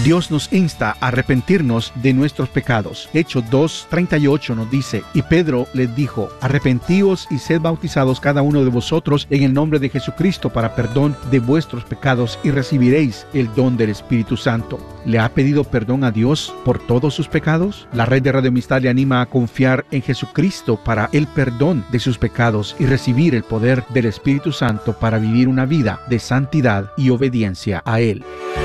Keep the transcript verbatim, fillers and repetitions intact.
Dios nos insta a arrepentirnos de nuestros pecados. Hechos dos treinta y ocho nos dice: y Pedro les dijo: arrepentíos y sed bautizados cada uno de vosotros en el nombre de Jesucristo para perdón de vuestros pecados y recibiréis el don del Espíritu Santo. ¿Le ha pedido perdón a Dios por todos sus pecados? La red de Radio Amistad le anima a confiar en Jesucristo para el perdón de sus pecados y recibir el poder del Espíritu Santo para vivir una vida de santidad y obediencia a Él.